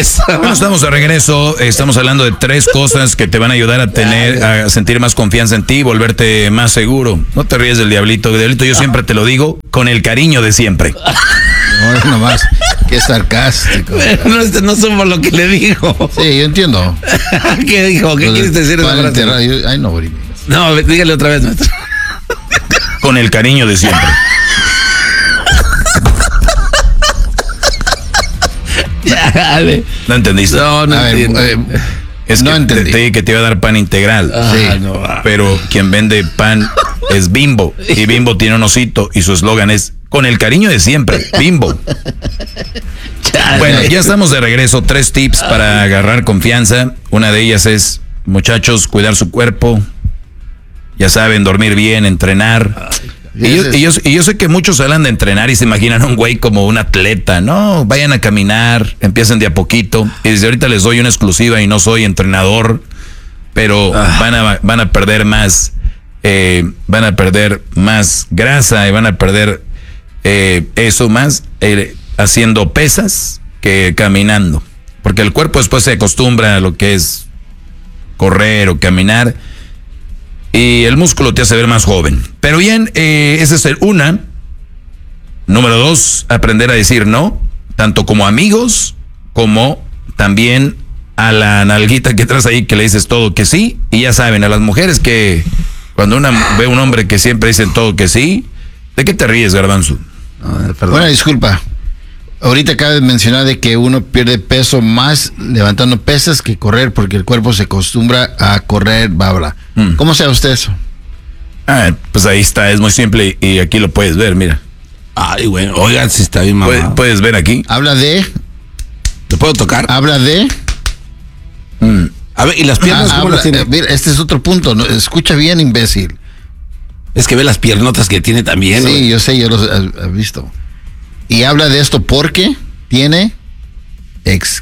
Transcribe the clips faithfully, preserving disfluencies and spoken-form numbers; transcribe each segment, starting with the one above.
Eso. Bueno, estamos de regreso. Estamos hablando de tres cosas que te van a ayudar a tener, a sentir más confianza en ti, volverte más seguro. No te ríes del diablito. Diablito, yo siempre te lo digo con el cariño de siempre. No, es nomás, qué sarcástico. No, este no somos lo que le dijo. Sí, yo entiendo. ¿Qué dijo? ¿Qué quieres decir? Ay, no, no, dígale otra vez, maestro. Con el cariño de siempre. Ya, dale. ¿No entendiste? No, no a entiendo. ver, eh, es no que entendí. te, te dije que te iba a dar pan integral. Ah, sí. no, Pero quien vende pan es Bimbo. Y Bimbo tiene un osito y su eslogan es con el cariño de siempre, Bimbo. Bueno, ya estamos de regreso. Tres tips para agarrar confianza. Una de ellas es, muchachos, cuidar su cuerpo. Ya saben, dormir bien, entrenar. Y yo, y, yo, y yo sé que muchos hablan de entrenar y se imaginan a un güey como un atleta. No, vayan a caminar, empiecen de a poquito. Y desde ahorita les doy una exclusiva y no soy entrenador, pero ah. van, a, van a perder más, eh, van a perder más grasa y van a perder eh, eso más eh, haciendo pesas que caminando. Porque el cuerpo después se acostumbra a lo que es correr o caminar. Y el músculo te hace ver más joven. Pero bien, eh, esa es el una. Número dos, aprender a decir no, tanto como amigos, como también a la nalguita que traes ahí que le dices todo que sí. Y ya saben, a las mujeres que cuando una ve a un hombre que siempre dicen todo que sí, ¿de qué te ríes, Garbanzo? No, bueno, disculpa. Ahorita acabas de mencionar de que uno pierde peso más levantando pesas que correr porque el cuerpo se acostumbra a correr, bla, bla. Mm. ¿Cómo sabe usted eso? Ah, pues ahí está, es muy simple y aquí lo puedes ver, mira. Ay, bueno, oigan, si está bien, mamá. ¿Puedes, puedes ver aquí? Habla de... ¿Te puedo tocar? Habla de... Mm. A ver, ¿y las piernas ah, cómo habla, las tiene? Eh, mira, este es otro punto, ¿no? Escucha bien, imbécil. Es que ve las piernotas que tiene también. Sí, güey. yo sé, yo los he, he visto. Y habla de esto porque tiene ex,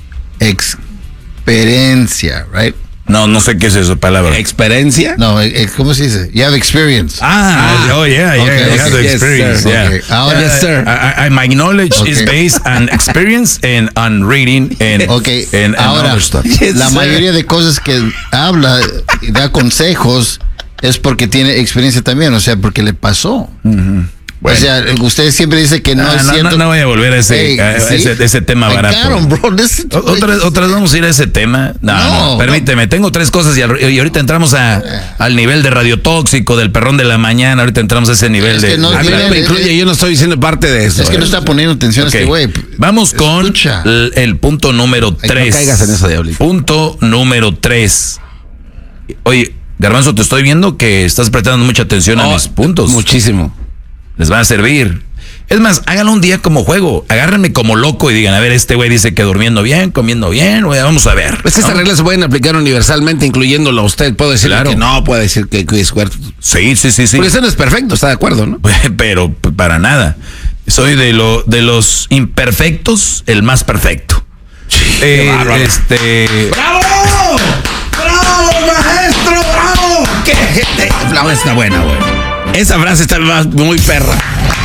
experiencia, right? No, no sé qué es esa palabra. ¿Experiencia? No, ex, ¿cómo se dice? You have experience. Ah, ah oh yeah, yeah, okay, I have okay. the experience, Yes, yeah. okay. Ahora, yes, sir. I, I, my knowledge okay. is based on experience and on reading and, okay. and, and ahora, other stuff. Yes, la sir. mayoría de cosas que habla y da consejos es porque tiene experiencia también, o sea, porque le pasó. Uh-huh. Bueno. O sea, usted siempre dice que no, no es cierto. No, no voy a volver a ese, hey, a ¿sí? ese, ese tema I barato. Him, bro. This, ¿Otras, ¿Otras vamos a ir a ese tema? No, no, no permíteme. No. Tengo tres cosas y, y ahorita entramos a, al nivel de radiotóxico, del perrón de la mañana. Ahorita entramos a ese nivel es de... Que no, de a mí no me incluye, yo no estoy diciendo parte de eso. Es que eh. no está poniendo atención okay. a este güey. Vamos con el, el punto número tres. No caigas en eso, diablito. Punto número tres. Oye, Garbanzo, te estoy viendo que estás prestando mucha atención oh, a mis puntos. Muchísimo. Les va a servir. Es más, háganlo un día como juego. Agárrenme como loco y digan, a ver, este güey dice que durmiendo bien, comiendo bien, güey, vamos a ver. Pues ¿no? Estas reglas se pueden aplicar universalmente, incluyéndolo a usted. Puedo decir claro. que no, puede decir que cuide su cuerpo. Sí, sí, sí, sí. Porque eso no es perfecto, está de acuerdo, ¿no? Pero para nada. Soy de lo de los imperfectos, el más perfecto. Sí, eh, este. ¡Bravo! ¡Bravo, maestro! ¡Bravo! ¡Qué gente! Bravo, está buena, güey. Esa frase está muy perra.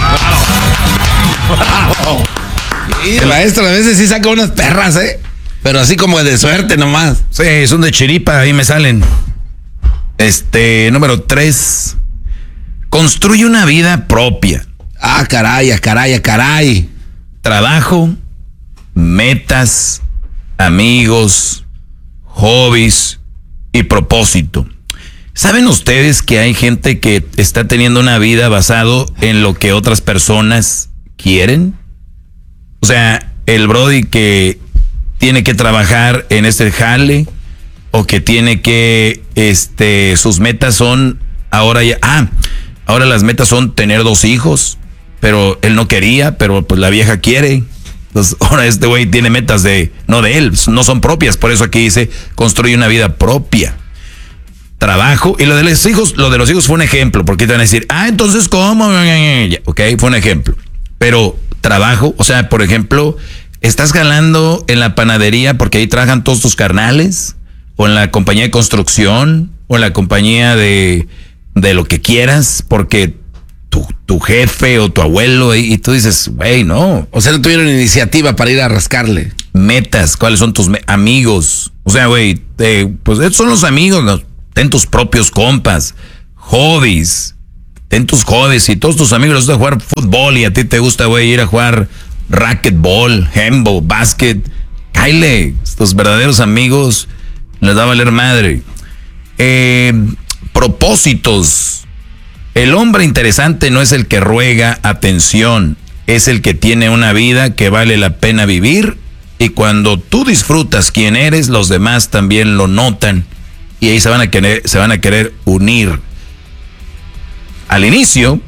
¡Bravo! Y el maestro a veces sí saca unas perras, ¿eh? Pero así como de suerte nomás. Sí, son de chiripa, ahí me salen. Este, número tres. Construye una vida propia. Ah, caray, caray, caray. Trabajo, metas, amigos, hobbies y propósito. ¿Saben ustedes que hay gente que está teniendo una vida basado en lo que otras personas quieren? O sea, el brody que tiene que trabajar en este jale o que tiene que, este, sus metas son ahora ya, ah, ahora las metas son tener dos hijos, pero él no quería, pero pues la vieja quiere. Entonces, ahora este güey tiene metas de, no de él, no son propias, por eso aquí dice, construye una vida propia. Trabajo, y lo de los hijos, lo de los hijos fue un ejemplo, porque te van a decir, ah, entonces, ¿cómo? Ok, fue un ejemplo. Pero trabajo, o sea, por ejemplo, estás jalando en la panadería porque ahí trabajan todos tus carnales, o en la compañía de construcción, o en la compañía de, de lo que quieras, porque tu, tu jefe o tu abuelo, y, y tú dices, güey, no. O sea, no tuvieron iniciativa para ir a rascarle. metas, cuáles son tus me- amigos. O sea, güey, pues estos son los amigos, los, ten tus propios compas, hobbies, ten tus hobbies y todos tus amigos les gusta jugar fútbol y a ti te gusta, güey, ir a jugar racquetball, handball, básquet. Cáile, estos verdaderos amigos les da a valer madre. Eh, propósitos. El hombre interesante no es el que ruega atención, es el que tiene una vida que vale la pena vivir, y cuando tú disfrutas quién eres, los demás también lo notan y ahí se van a querer, se van a querer unir. Al inicio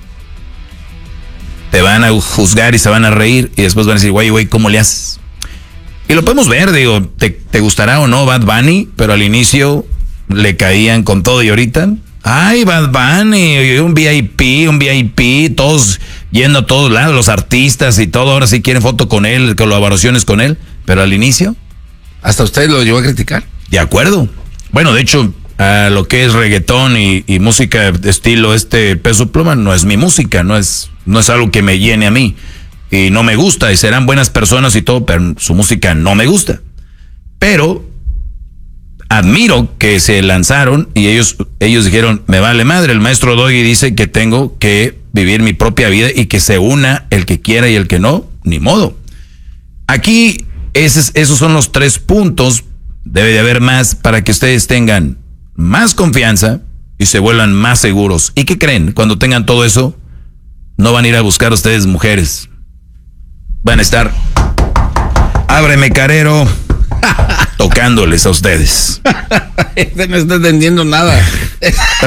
te van a juzgar y se van a reír y después van a decir, güey, güey, ¿cómo le haces? Y lo podemos ver, digo, te, te gustará o no Bad Bunny, pero al inicio le caían con todo y ahorita, ay, Bad Bunny, un V I P, un V I P, todos yendo a todos lados, los artistas y todo, ahora sí quieren foto con él, colaboraciones con él, pero al inicio. ¿Hasta usted lo llevó a criticar? De acuerdo. Bueno, de hecho, a lo que es reggaetón y, y música de estilo este Peso Pluma no es mi música, no es, no es algo que me llene a mí. Y no me gusta, y serán buenas personas y todo, pero su música no me gusta. Pero admiro que se lanzaron y ellos, ellos dijeron, me vale madre, el maestro Doggy dice que tengo que vivir mi propia vida y que se una el que quiera y el que no, ni modo. Aquí esos, esos son los tres puntos, debe de haber más para que ustedes tengan más confianza y se vuelvan más seguros. ¿Y qué creen? Cuando tengan todo eso, no van a ir a buscar a ustedes mujeres. Van a estar, ábreme carero, tocándoles a ustedes. Este no está entendiendo nada.